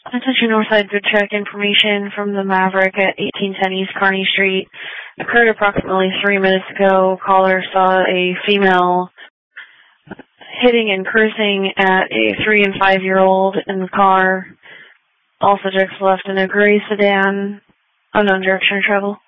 Attention Northside, good check information from the Maverick at 1810 East Kearney Street. Occurred approximately 3 minutes ago. Caller saw a female hitting and cursing at a 3- and 5-year-old in the car. All subjects left in a gray sedan. Unknown direction of travel.